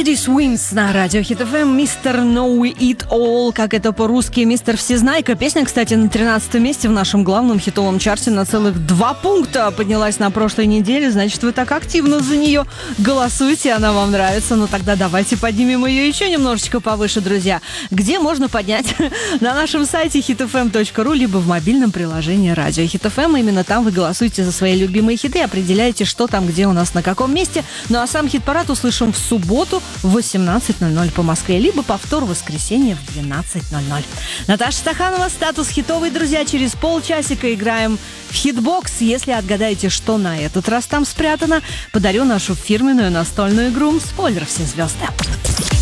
Teddy Swims на радио Hit FM. Mr. Know It All, как это по-русски, мистер Всезнайка. Песня, кстати, на 13 месте в нашем главном хитовом чарте на целых 2 пункта поднялась на прошлой неделе. Значит, вы так активно за нее голосуете, она вам нравится. Ну тогда давайте поднимем ее еще немножечко повыше, друзья. Где можно поднять? На нашем сайте hitfm.ru, либо в мобильном приложении радио Hit FM. Именно там вы голосуете за свои любимые хиты, определяете, что там, где у нас, на каком месте. Ну а сам хит-парад услышим в субботу в 18:00 по Москве, либо повтор в воскресенье в 12:00. Наташа Стаханова, статус хитовый, друзья. Через полчасика играем в хитбокс. Если отгадаете, что на этот раз там спрятано, подарю нашу фирменную настольную игру «Спойлер все звезды».